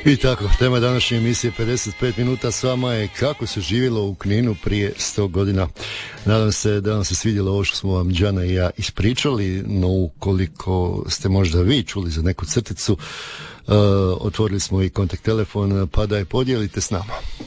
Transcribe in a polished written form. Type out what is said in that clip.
I tako, tema današnje emisije 55 minuta s vama je kako se živjelo u Kninu prije 100 godina. Nadam se da vam se svidjelo ovo što smo vam Đana i ja ispričali, no ukoliko ste možda vi čuli za neku crticu, otvorili smo i kontakt telefon, pa da je podijelite s nama.